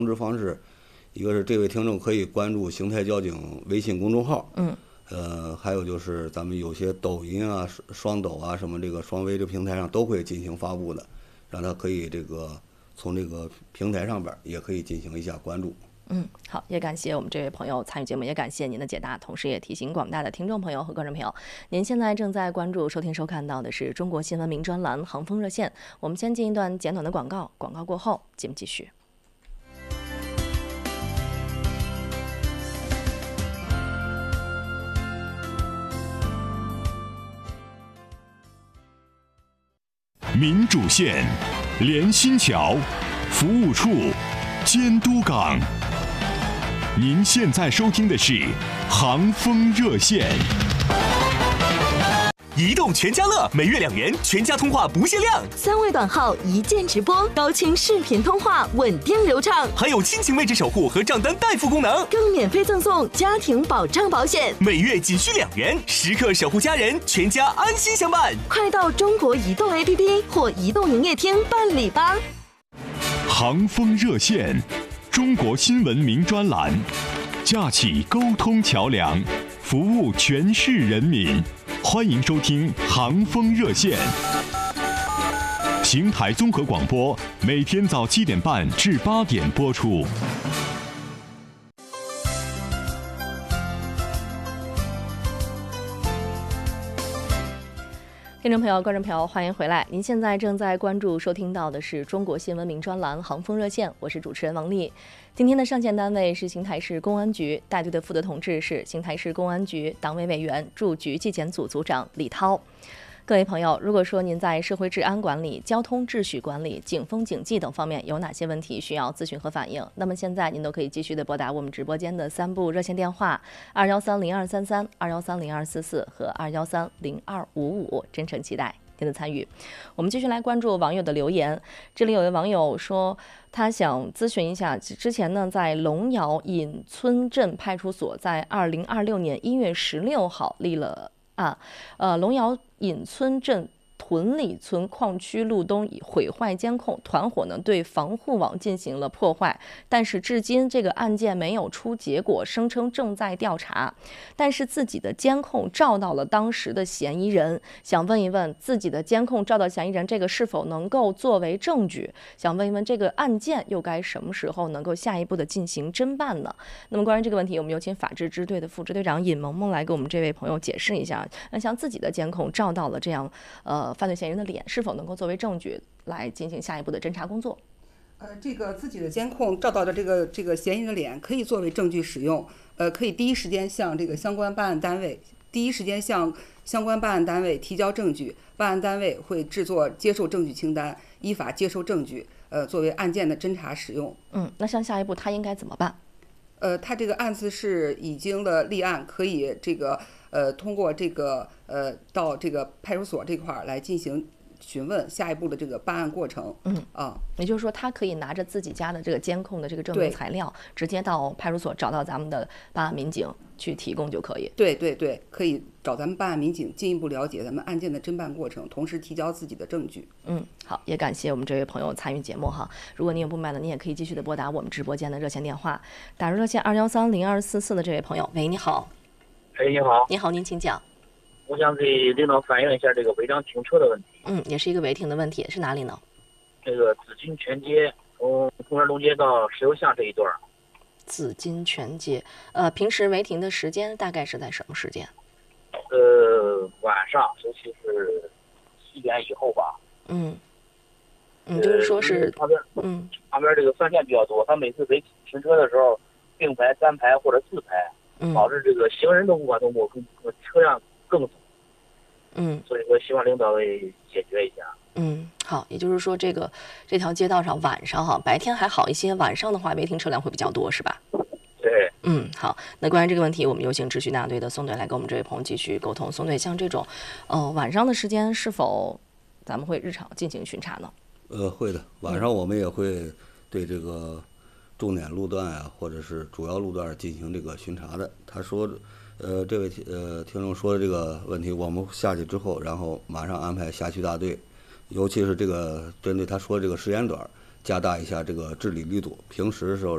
通知方式，一个是这位听众可以关注邢台交警微信公众号，还有就是咱们有些抖音啊、双抖啊什么这个双微这平台上都会进行发布的，让他可以这个从这个平台上边也可以进行一下关注。 好，也感谢我们这位朋友参与节目，也感谢您的解答，同时也提醒广大的听众朋友和观众朋友，您现在正在关注、收听、收看到的是中国新闻名专栏《航风热线》。我们先进一段简短的广告，广告过后，节目继续。 民主线、连心桥、服务处、监督岗。您现在收听的是航风热线。 移动全家乐每月2元，全家通话不限量 ，3位短号一键直播，高清视频通话稳定流畅， 还有亲情位置守护和账单代付功能， 更免费赠送家庭保障保险， 每月仅需2元，时刻守护家人，全家安心相伴。 快到中国移动 APP 或移动营业厅办理吧。 航风热线，中国新闻名专栏，架起沟通桥梁，服务全市人民。欢迎收听航风热线。邢台综合广播每天早7点半至8点播出。 听众朋友、观众朋友，欢迎回来！您现在正在关注、收听到的是中国新闻名专栏《航风热线》，我是主持人王丽。今天的上线单位是邢台市公安局，带队的负责同志是邢台市公安局党委委员、驻局纪检组组长李涛。各位朋友，如果说您在社会治安管理、交通秩序管理、警风警纪等方面有哪些问题需要咨询和反映，那么现在您都可以继续的拨打我们直播间的3部热线电话：2130233、2130244和2130255，真诚期待您的参与。我们继续来关注网友的留言。这里有位网友说，他想咨询一下，之前呢，在龙窑引村镇派出所在2026年1月16号立了龙窑引村镇屯里村矿区路东已毁坏监控，团伙呢对防护网进行了破坏，但是至今这个案件没有出结果，声称正在调查，但是自己的监控照到了当时的嫌疑人，想问一问自己的监控照到嫌疑人，这个是否能够作为证据？想问一问这个案件又该什么时候能够下一步的进行侦办呢？那么关于这个问题，我们有请法制支队的副支队长尹萌萌来给我们这位朋友解释一下。那像自己的监控照到了这样犯罪嫌疑人的脸，是否能够作为证据来进行下一步的侦查工作？ 这个自己的监控照到的这个嫌疑人的脸，可以作为证据使用。可以第一时间向这个相关办案单位提交证据，办案单位会制作接受证据清单，依法接收证据，作为案件的侦查使用。 那像下一步他应该怎么办？ 他这个案子是已经的立案，可以这个通过这个到这个派出所这块儿来进行询问下一步的这个办案过程。 也就是说，他可以拿着自己家的这个监控的这个证明材料，直接到派出所找到咱们的办案民警去提供就可以。 对，可以找咱们办案民警进一步了解咱们案件的侦办过程，同时提交自己的证据。 好，也感谢我们这位朋友参与节目哈。如果您有不明白的，您也可以继续的拨打我们直播间的热线电话，打入热线2130244的这位朋友，喂，你好。 你好。 你好，您请讲。 我想给领导反映一下这个违章停车的问题。 也是一个违停的问题，是哪里呢？ 这个紫金泉街从公园东街到石油巷这一段。 紫金泉街，平时违停的时间大概是在什么时间？ 晚上，尤其是7点以后吧。 就是说是旁边这个饭店比较多，他每次违停车的时候并排、单排或者自排，导致这个行人都无法通过，车辆更堵。所以说希望领导为解决一下。 好，也就是说这条街道上晚上白天还好一些，晚上的话违停车辆会比较多，是吧？ 对。 好，那关于这个问题，我们有请秩序大队的宋队来跟我们这位朋友继续沟通。宋队，像这种晚上的时间，是否咱们会日常进行巡查呢？ 会的，晚上我们也会对这个重点路段啊，或者是主要路段进行这个巡查的。他说，这位听众说的这个问题，我们下去之后，然后马上安排辖区大队，尤其是这个针对他说的这个时间段，加大一下这个治理力度。平时的时候，